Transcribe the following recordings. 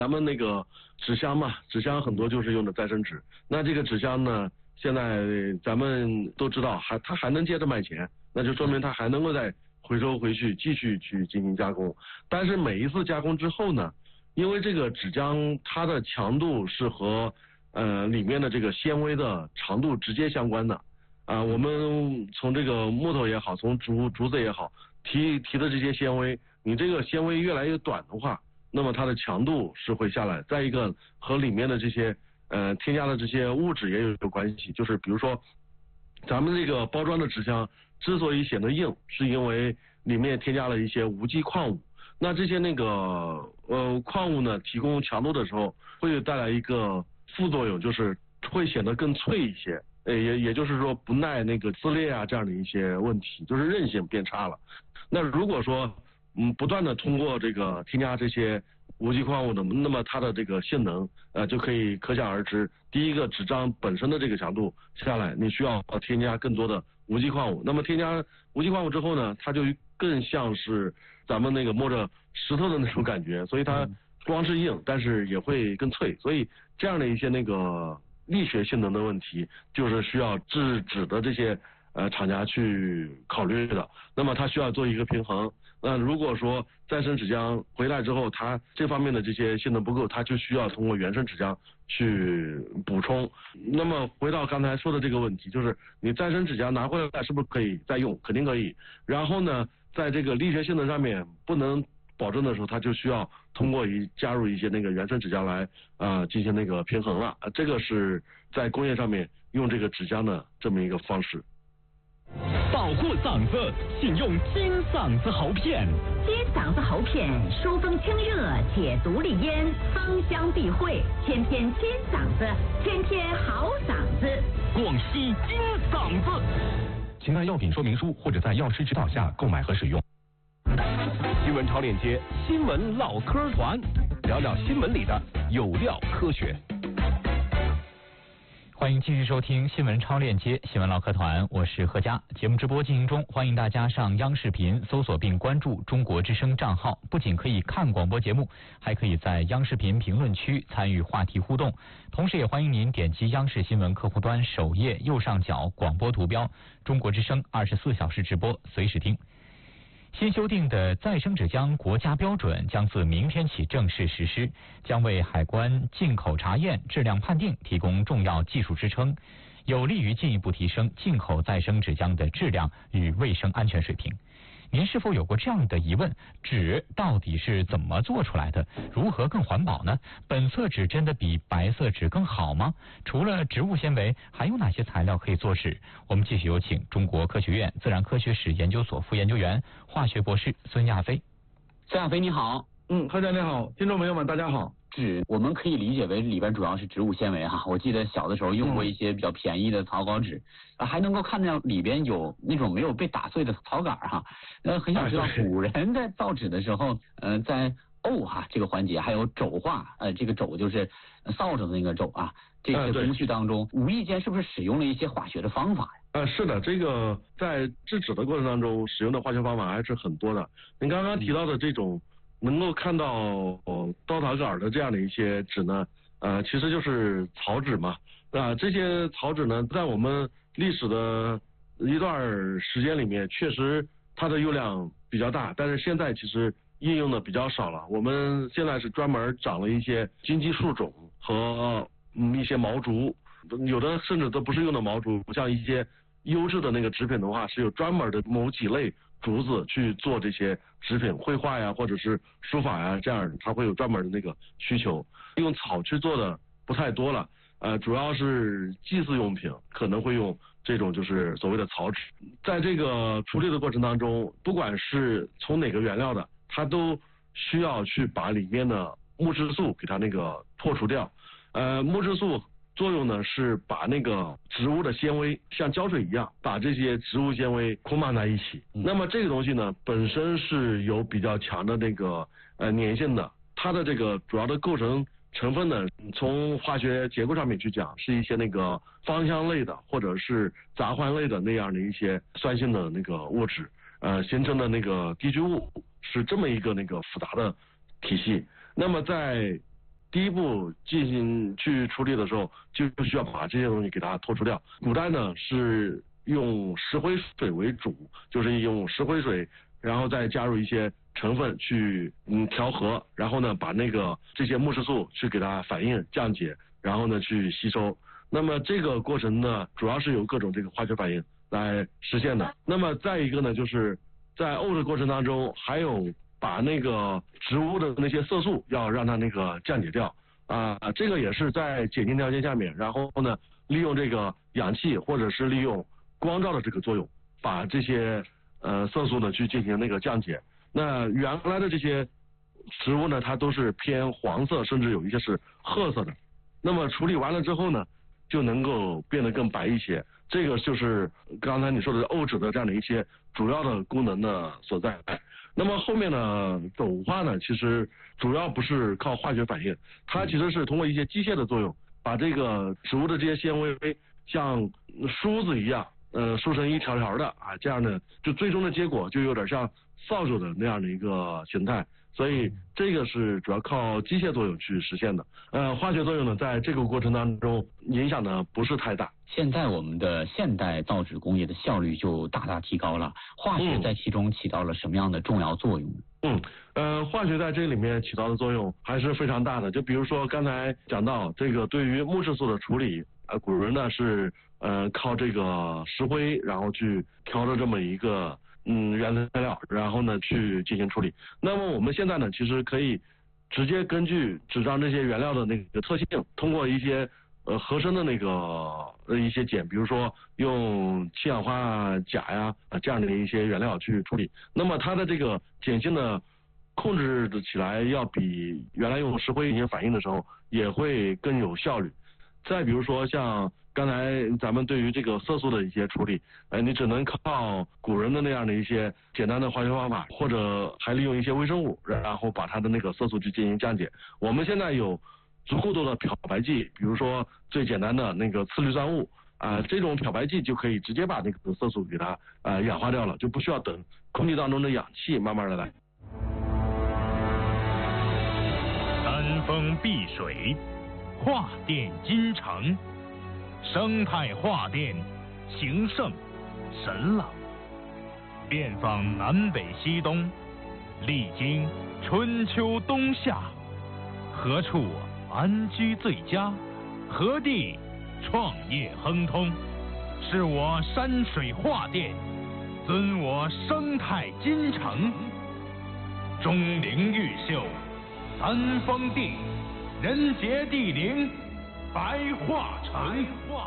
咱们那个纸箱嘛，纸箱很多就是用的再生纸。那这个纸箱呢，现在咱们都知道，它还能接着卖钱，那就说明它还能够再回收回去，继续去进行加工。但是每一次加工之后呢，因为这个纸浆它的强度是和里面的这个纤维的长度直接相关的。我们从这个木头也好，从竹子也好，提的这些纤维，你这个纤维越来越短的话，那么它的强度是会下来。再一个和里面的这些添加的这些物质也有关系，就是比如说咱们这个包装的纸箱之所以显得硬，是因为里面添加了一些无机矿物。那这些那个矿物呢，提供强度的时候会带来一个副作用，就是会显得更脆一些。也就是说不耐那个撕裂啊这样的一些问题，就是韧性变差了。那如果说不断的通过这个添加这些无机矿物的，那么它的这个性能就可以可想而知。第一个，纸张本身的这个强度下来，你需要添加更多的无机矿物。那么添加无机矿物之后呢，它就更像是咱们那个摸着石头的那种感觉，所以它光是硬，但是也会更脆。所以这样的一些那个力学性能的问题，就是需要制纸的这些厂家去考虑的。那么它需要做一个平衡。那如果说再生纸浆回来之后，它这方面的这些性能不够，它就需要通过原生纸浆去补充。那么回到刚才说的这个问题，就是你再生纸浆拿回来是不是可以再用？肯定可以。然后呢，在这个力学性能上面不能保证的时候，它就需要通过加入一些那个原生纸浆来进行那个平衡了。这个是在工业上面用这个纸浆的这么一个方式。 保护嗓子，请用金嗓子喉片。 金嗓子喉片，疏风清热，解毒利咽，芳香避秽，天天金嗓子，天天好嗓子。 广西金嗓子， 请看药品说明书或者在药师指导下购买和使用。 新闻超链接，新闻唠嗑团，聊聊新闻里的有料科学。 欢迎继续收听新闻超链接新闻唠嗑团，我是何佳。节目直播进行中，欢迎大家上央视频搜索并关注中国之声账号，不仅可以看广播节目，还可以在央视频评论区参与话题互动。同时也欢迎您点击央视新闻客户端首页右上角广播图标，中国之声24小时直播，随时听。新修订的再生纸浆国家标准将自明天起正式实施，将为海关进口查验、质量判定提供重要技术支撑，有利于进一步提升进口再生纸浆的质量与卫生安全水平。您是否有过这样的疑问？纸到底是怎么做出来的？如何更环保呢？本色纸真的比白色纸更好吗？除了植物纤维，还有哪些材料可以做纸？我们继续有请中国科学院自然科学史研究所副研究员、化学博士孙亚飞。 孙亚飞你好。 何家你好，听众朋友们大家好。 纸我们可以理解为里边主要是植物纤维哈，我记得小的时候用过一些比较便宜的草稿纸，还能够看到里边有那种没有被打碎的草杆哈。很想知道古人在造纸的时候，在这个环节还有肘化，这个肘就是扫帚的那个肘啊，这些工序当中，无意间是不是使用了一些化学的方法呀？ 是的，这个在制纸的过程当中使用的化学方法还是很多的。您刚刚提到的这种能够看到刀塔杆的这样的一些纸呢，其实就是草纸嘛。这些草纸呢，在我们历史的一段时间里面，确实它的用量比较大，但是现在其实应用的比较少了。我们现在是专门长了一些荆棘树种和一些毛竹，有的甚至都不是用的毛竹，像一些优质的那个纸品的话，是有专门的某几类竹子去做这些纸品，绘画呀或者是书法呀，这样它会有专门的那个需求。用草去做的不太多了，主要是祭祀用品可能会用这种就是所谓的草纸。在这个处理的过程当中，不管是从哪个原料的，它都需要去把里面的木质素给它那个破除掉。木质素作用呢是把那个植物的纤维像胶水一样，把这些植物纤维捆绑在一起。那么这个东西呢本身是有比较强的那个粘性的，它的这个主要的构成成分呢，从化学结构上面去讲，是一些那个芳香类的或者是杂环类的那样的一些酸性的那个物质，形成的那个滴聚物，是这么一个那个复杂的体系。那么在第一步进行去处理的时候，就需要把这些东西给它脱除掉。古代呢是用石灰水为主，就是用石灰水，然后再加入一些成分去调和，然后呢把这些木质素去给它反应降解，然后呢去吸收。那么这个过程呢，主要是由各种这个化学反应来实现的。那么再一个呢，就是在沤制过程当中，还有把那个植物的那些色素要让它降解掉这个也是在减轻条件下面，然后呢利用这个氧气或者是利用光照的这个作用，把这些色素呢去进行降解。那原来的这些植物呢，它都是偏黄色，甚至有一些是褐色的。那么处理完了之后呢，就能够变得更白一些。这个就是刚才你说的沤制的这样的一些主要的功能的所在。那么后面呢，走化呢，其实主要不是靠化学反应，它其实是通过一些机械的作用，把这个植物的这些纤维像梳子一样，梳成一条条的这样呢，就最终的结果就有点像扫帚的那样的一个形态。所以这个是主要靠机械作用去实现的。化学作用呢，在这个过程当中影响呢不是太大。 现在我们的现代造纸工业的效率就大大提高了，化学在其中起到了什么样的重要作用？ 化学在这里面起到的作用还是非常大的。就比如说刚才讲到这个对于木质素的处理，古人呢是靠这个石灰，然后去调的这么一个原材料，然后呢去进行处理。那么我们现在呢，其实可以直接根据纸张这些原料的特性，通过一些合成的一些碱，比如说用氢氧化钾呀这样的一些原料去处理。那么它的这个碱性呢，控制起来要比原来用石灰进行反应的时候也会更有效率。再比如说像刚才咱们对于这个色素的一些处理，你只能靠古人的那样的一些简单的化学方法，或者还利用一些微生物，然后把它的色素去进行降解。我们现在有足够多的漂白剂，比如说最简单的次氯酸物这种漂白剂就可以直接把色素给它氧化掉了，就不需要等空气当中的氧气慢慢的来。 三峰碧水，化电金城，生态化电形胜神朗，遍访南北西东，历经春秋冬夏，何处安居最佳？何地创业亨通？是我山水化电，尊我生态金城。钟灵毓秀，三峰地，人杰地灵，白化城。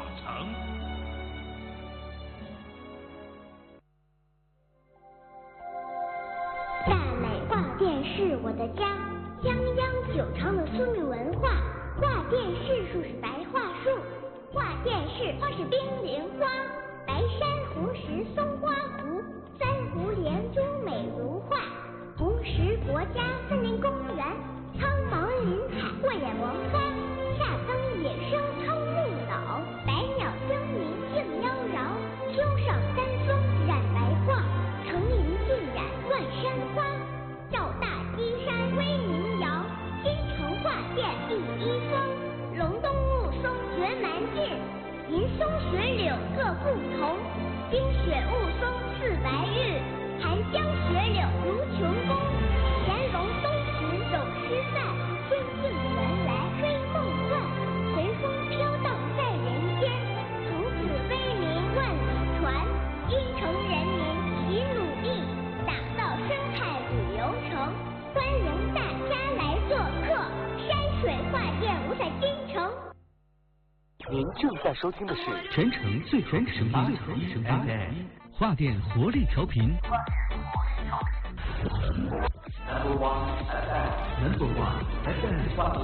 大美化电是我的家，泱泱久长的苏闽文化。化电市树是白桦树，化电市花是冰莲花，白珊瑚石松花湖，三湖连珠美如画。红石国家森林公园，苍茫林海慧眼闻花，夏增野生超牧岛，百鸟争鸣竞妖娆，秋上三松染白桦，成林尽染万山花。赵大基山威名扬，金城化电第一峰，龙东雾松绝蛮劲，银松雪柳各不同，冰雪雾松似白日，寒江雪柳如琼宫。乾隆东巡走诗范，春镜原来追梦幻，随风飘荡在人间，从此威名万里传。京城人民齐努力，打造生态旅游城，欢迎大家来做客山水化电五彩金城。 您正在收听的是全城最全声音 FM 化电活力调频。Number one FM 化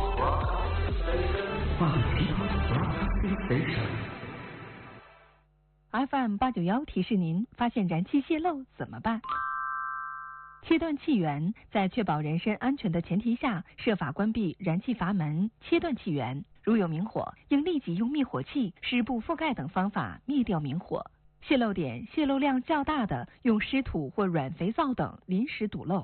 电 Station。 FM 891提示您：发现燃气泄漏怎么办？切断气源，在确保人身安全的前提下，设法关闭燃气阀门，切断气源。如有明火，应立即用灭火器、湿布覆盖等方法灭掉明火。泄漏点、泄漏量较大的，用湿土或软肥皂等临时堵漏。